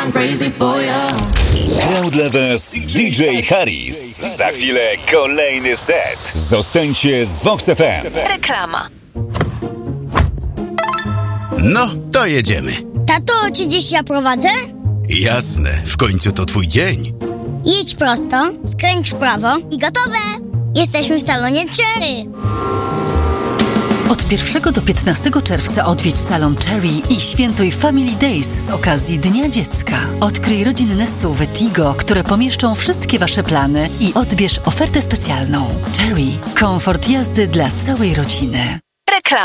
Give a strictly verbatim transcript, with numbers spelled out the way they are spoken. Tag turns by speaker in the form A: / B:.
A: I'm crazy for ya.
B: Grał dla was D J Harris. Za chwilę kolejny set. Zostańcie z Vox F M.
C: Reklama.
D: No, to jedziemy.
E: Tato, czy dziś ja prowadzę?
D: Jasne, w końcu to twój dzień.
E: Jedź prosto, skręć w prawo i gotowe! Jesteśmy w salonie Cherry.
F: Od pierwszego do piętnastego czerwca odwiedź salon Cherry i świętuj Family Days z okazji Dnia Dziecka. Odkryj rodzinne S U V Tigo, które pomieszczą wszystkie wasze plany i odbierz ofertę specjalną. Cherry. Komfort jazdy dla całej rodziny.